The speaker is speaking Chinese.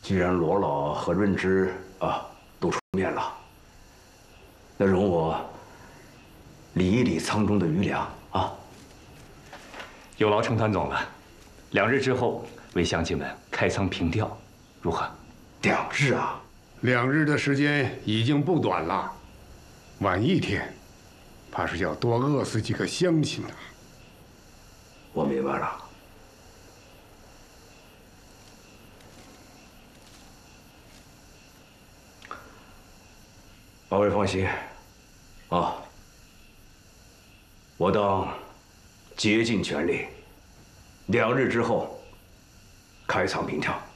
既然罗老和润之都出面了，那容我理一理仓中的余粮啊。 有劳程团总了。2日之后为乡亲们开仓平调，如何 ？2日啊 ？2日的时间已经不短了，晚1天，怕是要多饿死几个乡亲啊。 我明白了。二位放心，我当竭尽全力，2日之后开仓平调。